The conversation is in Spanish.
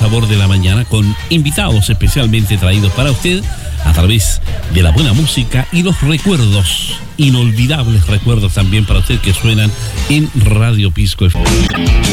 sabor de la mañana con invitados especialmente traídos para usted a través de la buena música y los recuerdos, inolvidables recuerdos también para usted que suenan en Radio Pisco FM.